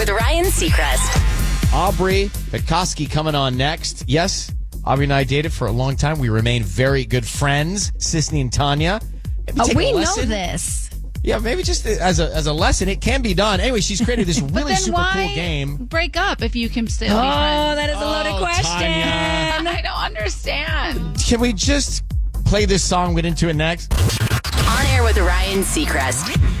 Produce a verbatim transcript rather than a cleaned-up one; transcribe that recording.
with Ryan Seacrest. Aubrey Pekoski coming on next. Yes, Aubrey and I dated for a long time. We remain very good friends, Sisney and Tanya. Maybe Oh, take a we know lesson. this. Yeah, maybe just as a as a lesson, it can be done. Anyway, she's created this But really then super why cool game. break up if you can still Oh, be friends? that is a loaded Oh, question. Tanya. I don't understand. Can we just play this song, get into it next? On air with Ryan Seacrest.